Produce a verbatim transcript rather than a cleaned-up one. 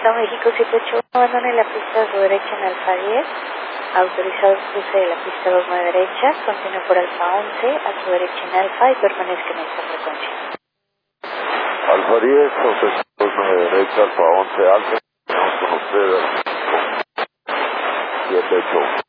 Delta México siete ocho uno, abandone la pista a su derecha en Alfa diez. Autorizado el cruce de la pista dos nueve derecha, continúe por Alfa once, a su derecha en Alfa y permanezca en esta frecuencia. Alfa diez, autorizado dos nueve derecha, Alfa once, Alfa, estamos con ustedes, siete ocho.